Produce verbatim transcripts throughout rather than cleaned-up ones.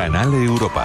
Canal Europa.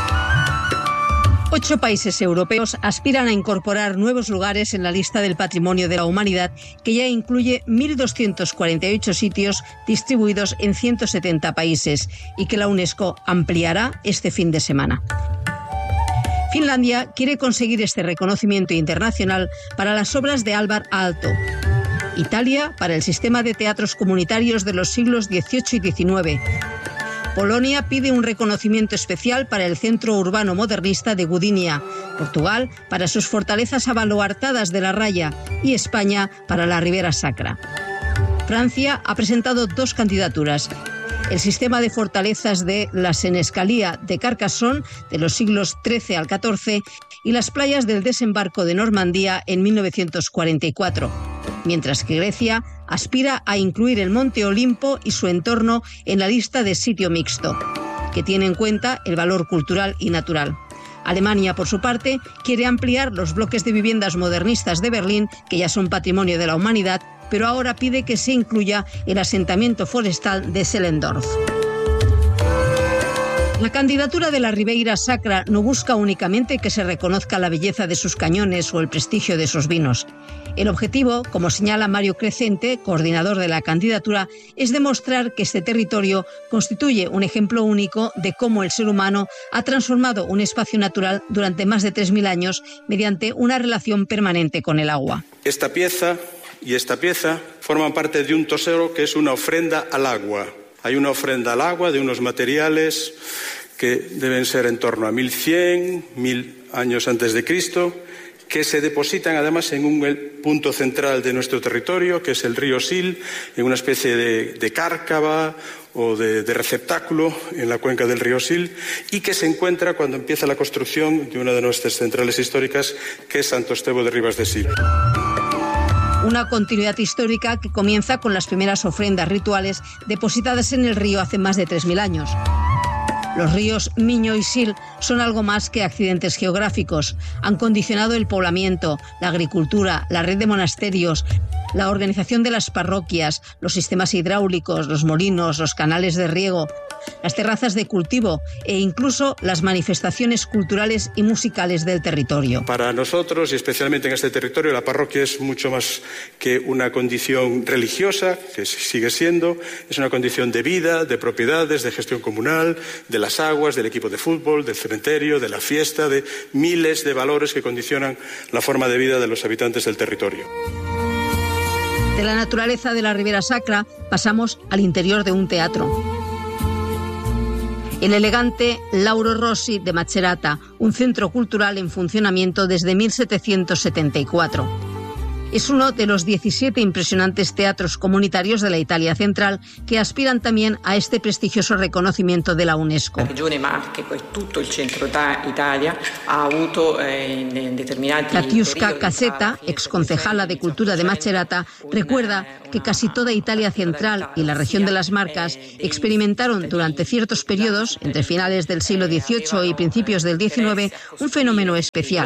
Ocho países europeos aspiran a incorporar nuevos lugares en la lista del Patrimonio de la Humanidad, que ya incluye mil doscientos cuarenta y ocho sitios distribuidos en ciento setenta países y que la UNESCO ampliará este fin de semana. Finlandia quiere conseguir este reconocimiento internacional para las obras de Alvar Aalto. Italia para el sistema de teatros comunitarios de los siglos dieciocho y diecinueve. Polonia pide un reconocimiento especial para el centro urbano modernista de Gdynia, Portugal para sus fortalezas abaluartadas de la Raya y España para la Ribera Sacra. Francia ha presentado dos candidaturas: el sistema de fortalezas de la Senescalía de Carcassonne de los siglos trece al catorce y las playas del desembarco de Normandía en mil novecientos cuarenta y cuatro, mientras que Grecia aspira a incluir el Monte Olimpo y su entorno en la lista de sitio mixto, que tiene en cuenta el valor cultural y natural. Alemania, por su parte, quiere ampliar los bloques de viviendas modernistas de Berlín, que ya son patrimonio de la humanidad, pero ahora pide que se incluya el asentamiento forestal de Sellendorf. La candidatura de la Ribeira Sacra no busca únicamente que se reconozca la belleza de sus cañones o el prestigio de sus vinos. El objetivo, como señala Mario Crecente, coordinador de la candidatura, es demostrar que este territorio constituye un ejemplo único de cómo el ser humano ha transformado un espacio natural durante más de tres mil años mediante una relación permanente con el agua. Esta pieza y esta pieza forman parte de un tesoro que es una ofrenda al agua. Hay una ofrenda al agua de unos materiales que deben ser en torno a mil cien, mil años antes de Cristo, que se depositan además en un punto central de nuestro territorio, que es el río Sil, en una especie de, de cárcava o de, de receptáculo en la cuenca del río Sil, y que se encuentra cuando empieza la construcción de una de nuestras centrales históricas, que es Santo Estevo de Ribas de Sil. Una continuidad histórica que comienza con las primeras ofrendas rituales depositadas en el río hace más de tres mil años. Los ríos Miño y Sil son algo más que accidentes geográficos. Han condicionado el poblamiento, la agricultura, la red de monasterios, la organización de las parroquias, los sistemas hidráulicos, los molinos, los canales de riego, las terrazas de cultivo e incluso las manifestaciones culturales y musicales del territorio. Para nosotros, y especialmente en este territorio, la parroquia es mucho más que una condición religiosa, que sigue siendo, es una condición de vida, de propiedades, de gestión comunal, de las aguas, del equipo de fútbol, del cementerio, de la fiesta, de miles de valores que condicionan la forma de vida de los habitantes del territorio. De la naturaleza de la Ribera Sacra pasamos al interior de un teatro. El elegante Lauro Rossi de Macerata, un centro cultural en funcionamiento desde mil setecientos setenta y cuatro. Es uno de los diecisiete impresionantes teatros comunitarios de la Italia central que aspiran también a este prestigioso reconocimiento de la UNESCO. La Regione Marche, poi tutto il centro Italia, ha avuto in determinati Katiuska Caseta, exconcejala de Cultura de Macerata, recuerda que casi toda Italia central y la región de las Marcas experimentaron durante ciertos periodos, entre finales del siglo dieciocho y principios del diecinueve, un fenómeno especial.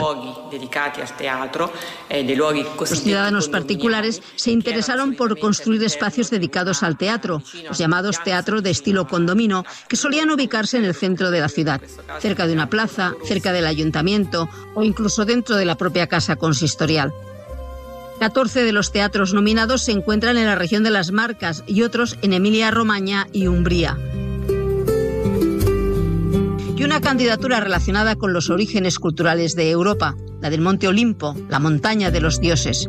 Los ciudadanos particulares se interesaron por construir espacios dedicados al teatro, los llamados teatros de estilo condomino, que solían ubicarse en el centro de la ciudad, cerca de una plaza, cerca del ayuntamiento o incluso dentro de la propia casa consistorial. catorce de los teatros nominados se encuentran en la región de las Marcas y otros en Emilia-Romagna y Umbría. Y una candidatura relacionada con los orígenes culturales de Europa, la del Monte Olimpo, la montaña de los dioses.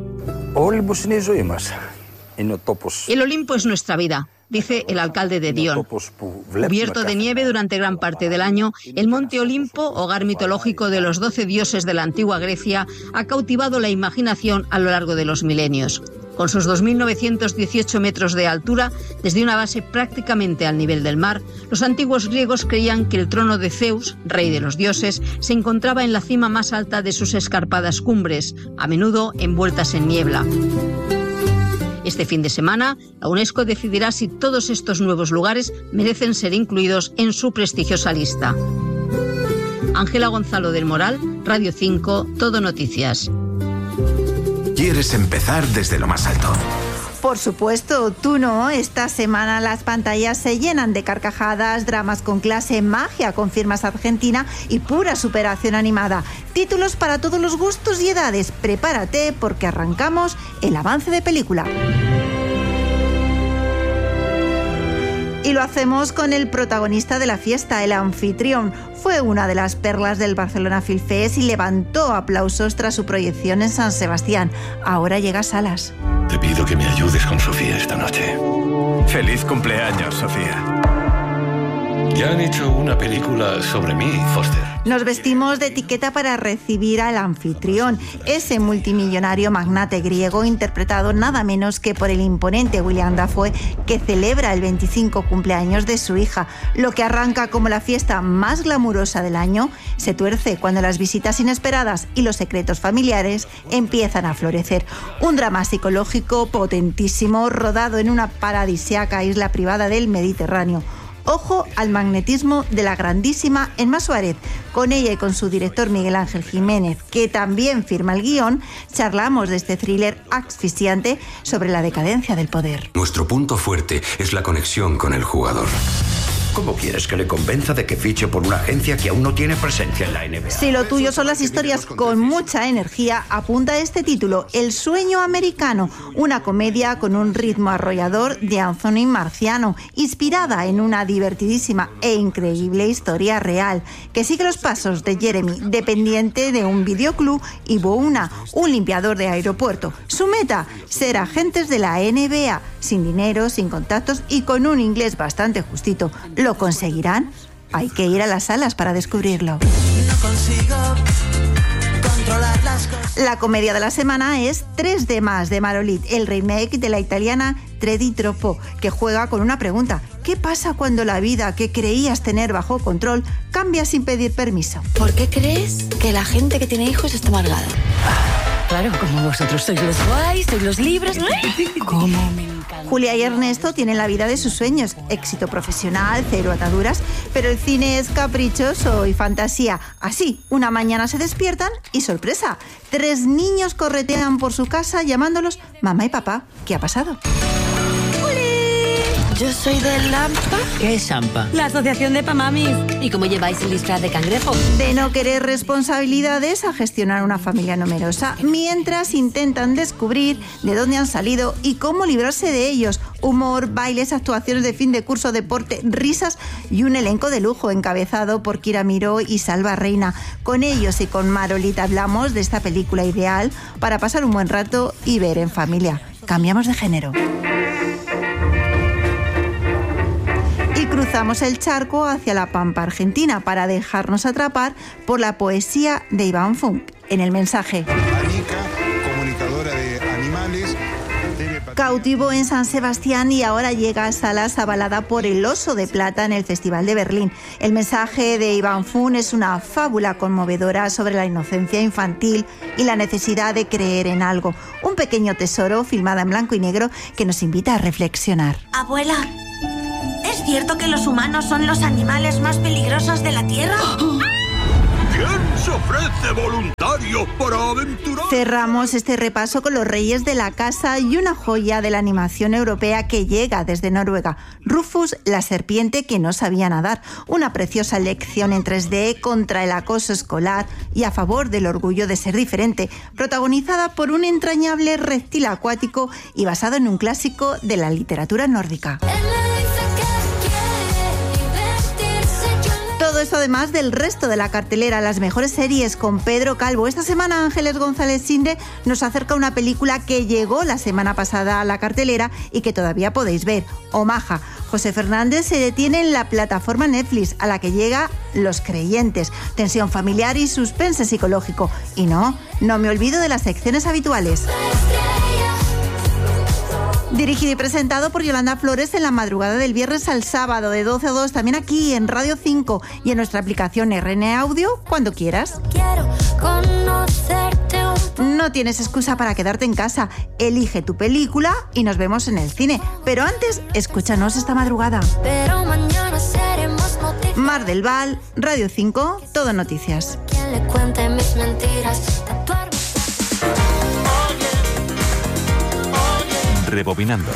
El Olimpo es nuestra vida, dice el alcalde de Dion. Cubierto de nieve durante gran parte del año, el Monte Olimpo, hogar mitológico de los doce dioses de la antigua Grecia, ha cautivado la imaginación a lo largo de los milenios. Con sus dos mil novecientos dieciocho metros de altura, desde una base prácticamente al nivel del mar, los antiguos griegos creían que el trono de Zeus, rey de los dioses, se encontraba en la cima más alta de sus escarpadas cumbres, a menudo envueltas en niebla. Este fin de semana, la UNESCO decidirá si todos estos nuevos lugares merecen ser incluidos en su prestigiosa lista. Ángela Gonzalo del Moral, Radio cinco, Todo Noticias. ¿Quieres empezar desde lo más alto? Por supuesto, tú no. Esta semana las pantallas se llenan de carcajadas, dramas con clase, magia con firmas argentina y pura superación animada. Títulos para todos los gustos y edades. Prepárate porque arrancamos el avance de película. Y lo hacemos con el protagonista de la fiesta, el anfitrión. Fue una de las perlas del Barcelona Film Fest y levantó aplausos tras su proyección en San Sebastián. Ahora llega a salas. Te pido que me ayudes con Sofía esta noche. Feliz cumpleaños, Sofía. Ya han hecho una película sobre mí, Foster. Nos vestimos de etiqueta para recibir al anfitrión, ese multimillonario magnate griego interpretado nada menos que por el imponente William Dafoe, que celebra el veinticinco cumpleaños de su hija. Lo que arranca como la fiesta más glamurosa del año se tuerce cuando las visitas inesperadas y los secretos familiares empiezan a florecer. Un drama psicológico potentísimo rodado en una paradisíaca isla privada del Mediterráneo. Ojo al magnetismo de la grandísima Emma Suárez. Con ella y con su director Miguel Ángel Jiménez, que también firma el guión, charlamos de este thriller asfixiante sobre la decadencia del poder. Nuestro punto fuerte es la conexión con el jugador. ¿Cómo quieres que le convenza de que fiche por una agencia que aún no tiene presencia en la N B A? Si lo tuyo son las historias con mucha energía, apunta a este título, El sueño americano, una comedia con un ritmo arrollador de Anthony Marciano, inspirada en una divertidísima e increíble historia real, que sigue los pasos de Jeremy, dependiente de un videoclub, y Bouna, un limpiador de aeropuerto. Su meta, ser agentes de la N B A, sin dinero, sin contactos y con un inglés bastante justito. ¿Lo conseguirán? Hay que ir a las salas para descubrirlo. No consigo controlar las cosas. La comedia de la semana es tres D más de Marolit, el remake de la italiana Tre di Troppo, que juega con una pregunta. ¿Qué pasa cuando la vida que creías tener bajo control cambia sin pedir permiso? ¿Por qué crees que la gente que tiene hijos está amargada? Claro, como vosotros sois los guays, sois los libres. ¿Cómo me encanta? Julia y Ernesto tienen la vida de sus sueños, éxito profesional, cero ataduras, pero el cine es caprichoso y fantasía. Así, una mañana se despiertan y ¡sorpresa! Tres niños corretean por su casa llamándolos mamá y papá. ¿Qué ha pasado? Yo soy de Lampa. ¿Qué es Ampa? La asociación de Pamamis. ¿Y cómo lleváis el disfraz de cangrejo? De no querer responsabilidades a gestionar una familia numerosa, mientras intentan descubrir de dónde han salido y cómo librarse de ellos. Humor, bailes, actuaciones de fin de curso, deporte, risas y un elenco de lujo encabezado por Kira Miró y Salva Reina. Con ellos y con Marolita hablamos de esta película ideal para pasar un buen rato y ver en familia. Cambiamos de género. Y cruzamos el charco hacia la Pampa Argentina para dejarnos atrapar por la poesía de Iván Funk. En el mensaje. Anica, comunicadora de animales. Cautivó en San Sebastián y ahora llega a salas avalada por el Oso de Plata en el Festival de Berlín. El mensaje de Iván Funk es una fábula conmovedora sobre la inocencia infantil y la necesidad de creer en algo. Un pequeño tesoro filmada en blanco y negro que nos invita a reflexionar. Abuela, ¿es cierto que los humanos son los animales más peligrosos de la Tierra? ¿Quién se ofrece voluntario para aventurar? Cerramos este repaso con Los Reyes de la Casa y una joya de la animación europea que llega desde Noruega. Rufus, la serpiente que no sabía nadar. Una preciosa lección en tres D contra el acoso escolar y a favor del orgullo de ser diferente. Protagonizada por un entrañable reptil acuático y basado en un clásico de la literatura nórdica. Todo esto además del resto de la cartelera, las mejores series con Pedro Calvo. Esta semana Ángeles González Sinde nos acerca una película que llegó la semana pasada a la cartelera y que todavía podéis ver, Omaha. José Fernández se detiene en la plataforma Netflix, a la que llega Los Creyentes, tensión familiar y suspense psicológico. Y no, no me olvido de las secciones habituales. Dirigido y presentado por Yolanda Flores en la madrugada del viernes al sábado de doce a dos, también aquí en Radio cinco y en nuestra aplicación R N Audio, cuando quieras. Quiero conocerte un... No tienes excusa para quedarte en casa. Elige tu película y nos vemos en el cine. Pero antes, escúchanos esta madrugada. Pero mañana seremos noticias. Mar del Val, Radio cinco, Todo Noticias. Quien le cuente mis mentiras, tatuar... Rebobinando.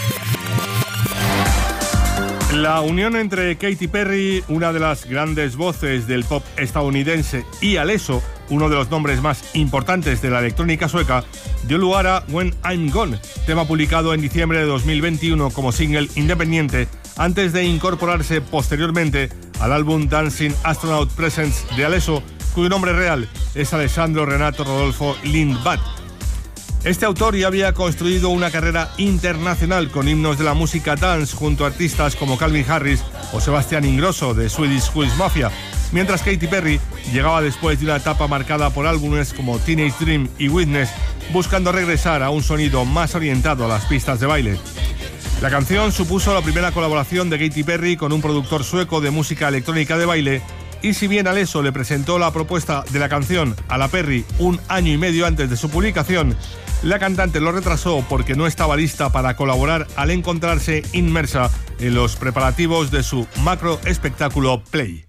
La unión entre Katy Perry, una de las grandes voces del pop estadounidense, y Alesso, uno de los nombres más importantes de la electrónica sueca, dio lugar a When I'm Gone, tema publicado en diciembre de dos mil veintiuno como single independiente, antes de incorporarse posteriormente al álbum Dancing Astronaut Presents de Alesso, cuyo nombre real es Alessandro Renato Rodolfo Lindblad. Este autor ya había construido una carrera internacional con himnos de la música dance junto a artistas como Calvin Harris o Sebastián Ingrosso de Swedish House Mafia, mientras Katy Perry llegaba después de una etapa marcada por álbumes como Teenage Dream y Witness, buscando regresar a un sonido más orientado a las pistas de baile. La canción supuso la primera colaboración de Katy Perry con un productor sueco de música electrónica de baile, y si bien Alesso le presentó la propuesta de la canción a la Perry un año y medio antes de su publicación, la cantante lo retrasó porque no estaba lista para colaborar al encontrarse inmersa en los preparativos de su macro espectáculo Play.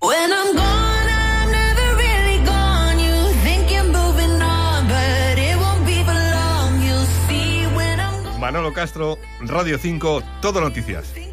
Manolo Castro, Radio cinco, Todo Noticias.